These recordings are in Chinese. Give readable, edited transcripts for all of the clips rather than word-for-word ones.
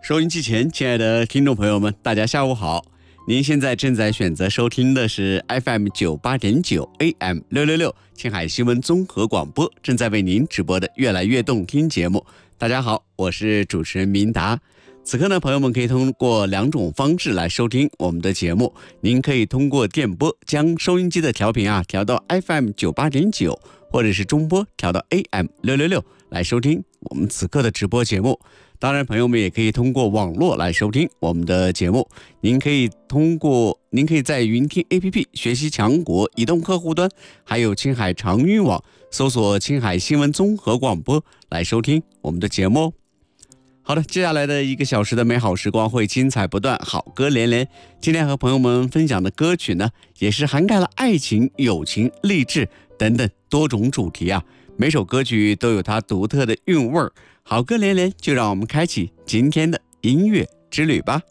收音机前，亲爱的听众朋友们，大家下午好。您现在正在选择收听的是 FM98.9 AM666 青海新闻综合广播，正在为您直播的越来越动听节目。大家好，我是主持人明达。此刻呢，朋友们可以通过两种方式来收听我们的节目。您可以通过电波将收音机的调频调到 FM98.9， 或者是中波调到 AM666 来收听我们此刻的直播节目。当然，朋友们也可以通过网络来收听我们的节目。您可以在云听 APP 学习强国移动客户端，还有青海长运网搜索青海新闻综合广播来收听我们的节目。好的，接下来的1个小时的美好时光会精彩不断，好歌连连。今天和朋友们分享的歌曲呢，也是涵盖了爱情、友情、励志等等多种主题每首歌曲都有它独特的韵味儿。好歌连连，就让我们开启今天的音乐之旅吧。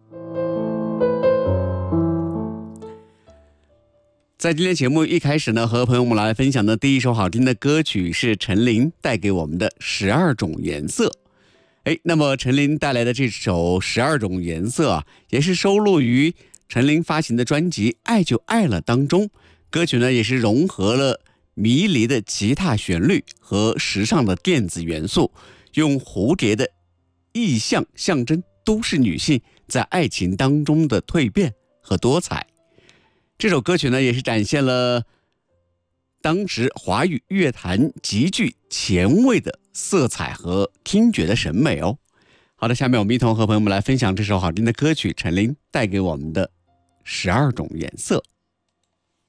在今天节目一开始呢，和朋友们来分享的第一首好听的歌曲是陈琳带给我们的12种颜色。那么陈琳带来的这首12种颜色也是收录于陈琳发行的专辑《爱就爱了》当中。歌曲呢也是融合了迷离的吉他旋律和时尚的电子元素，用蝴蝶的意象象征都市女性在爱情当中的蜕变和多彩。这首歌曲呢也是展现了当时华语乐坛极具前卫的色彩和听觉的审美哦。好的，下面我们一同和朋友们来分享这首好听的歌曲，陈琳带给我们的12种颜色。